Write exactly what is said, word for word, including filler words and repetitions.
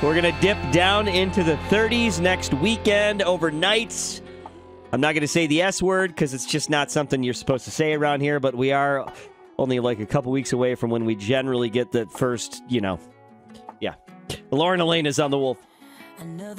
We're going to dip down into the thirties next weekend, overnight. I'm not going to say the S word because it's just not something you're supposed to say around here, but we are only like a couple weeks away from when we generally get the first, you know, yeah. Lauren Elaine is on the Wolf.